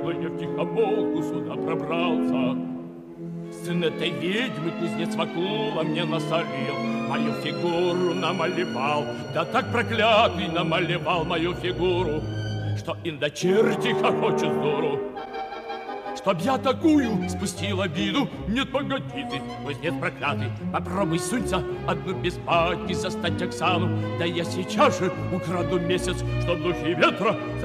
Но я втихомолку сюда пробрался. Сын этой ведьмы, кузнец Вакула, мне насолил, мою фигуру намалевал, да так проклятый намалевал мою фигуру, что индочерти хохочут с дуру. Чтоб я такую спустил обиду, нет, погоди ты, кузнец проклятый, попробуй сунься одну без паки застать Оксану, да я сейчас же украду месяц, чтоб духи ветра